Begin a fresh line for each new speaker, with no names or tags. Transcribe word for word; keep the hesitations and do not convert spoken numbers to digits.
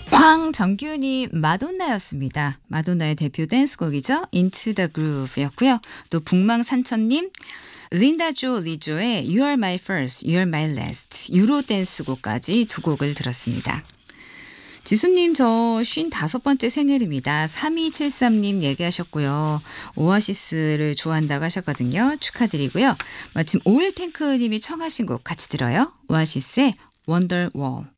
황정균이 마돈나였습니다. 마돈나의 대표 댄스곡이죠. Into the Groove였고요. 또 북망산천님 린다조 리조의 You Are My First, You Are My Last 유로 댄스곡까지 두 곡을 들었습니다. 지수님 저 쉰다섯 번째 생일입니다. 삼이칠삼님 얘기하셨고요. 오아시스를 좋아한다고 하셨거든요. 축하드리고요. 마침 오일탱크님이 청하신 곡 같이 들어요. 오아시스의 Wonderwall.